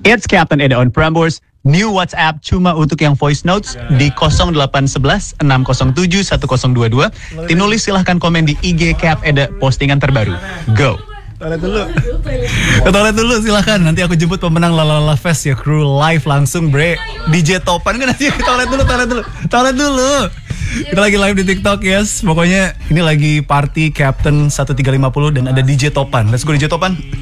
It's Captain Eda on Prambors. New WhatsApp cuma untuk yang voice notes di 0811 607 1022. Tinulis silahkan komen di IG Cap Eda postingan terbaru. Go. Toilet dulu. Ke toilet dulu silahkan. Nanti aku jemput pemenang Lalala Fest ya, kru live langsung bre. DJ Topan kan nanti ke toilet dulu. Kita lagi live di TikTok yes. Pokoknya ini lagi party Captain 1350 dan ada DJ Topan. Let's go DJ Topan.